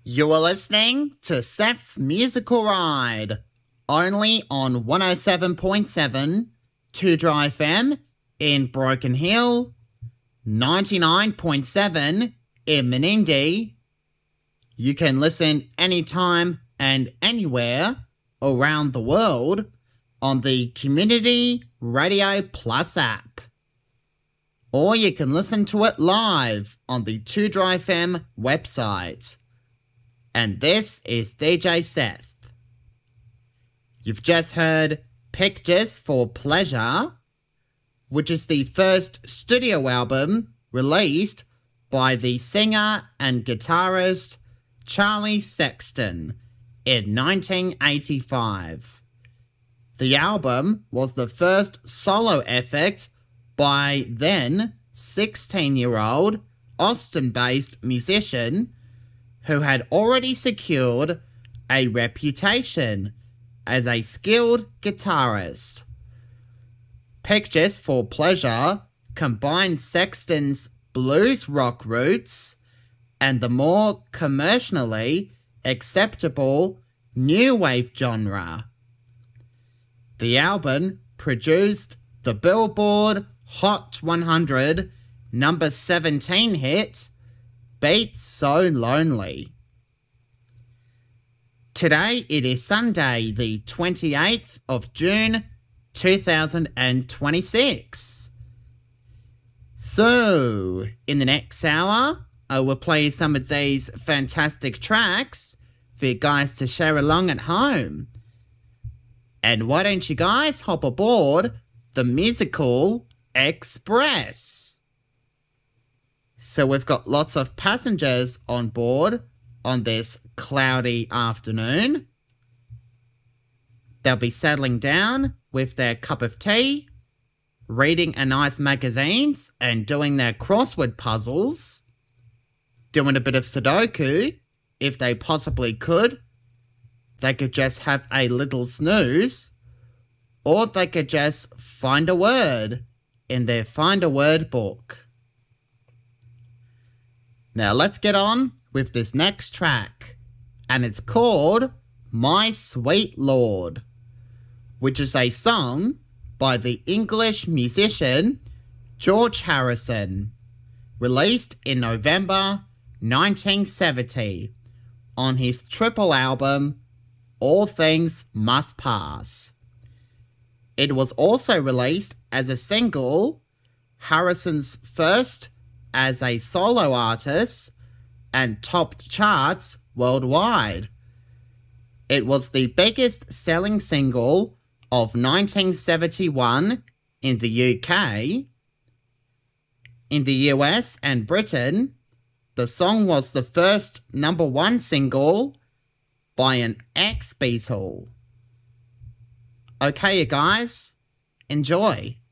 You are listening to Seth's Musical Ride, only on 107.7 2 Dry FM in Broken Hill, 99.7 in Menindee. You can listen anytime and anywhere around the world on the Community Radio Plus app. Or you can listen to it live on the 2 Dry FM website. And this is DJ Seth. You've just heard Pictures for Pleasure, which is the first studio album released by the singer and guitarist Charlie Sexton in 1985. The album was the first solo effort by then 16-year-old Austin-based musician who had already secured a reputation as a skilled guitarist. Pictures for Pleasure combined Sexton's blues rock roots and the more commercially acceptable new wave genre. The album produced the Billboard Hot 100 number 17 hit Beat So Lonely. Today it is Sunday, the 28th of June, 2026. So, in the next hour, I will play some of these fantastic tracks for you guys to share along at home. And why don't you guys hop aboard the Musical Express? So we've got lots of passengers on board on this cloudy afternoon. They'll be settling down with their cup of tea, reading a nice magazines and doing their crossword puzzles, doing a bit of Sudoku if they possibly could. They could just have a little snooze, or they could just find a word in their Find a Word book. Now let's get on with this next track, and it's called My Sweet Lord, which is a song by the English musician George Harrison, released in November 1970 on his triple album All Things Must Pass. It was also released as a single, Harrison's first as a solo artist, and topped charts worldwide. It was the biggest selling single of 1971 in the UK. In the US and Britain, the song was the first number one single by an ex-Beatle. Okay, you guys, enjoy.